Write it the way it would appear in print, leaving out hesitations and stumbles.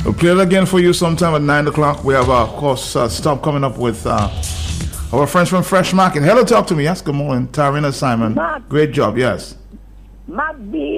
We'll play it again for you sometime at 9 o'clock. We have, of course, Stop coming up with our friends from Fresh Market. Hello, talk to me. Yes, good morning. Tarina Simon. Great job, yes. Mark B.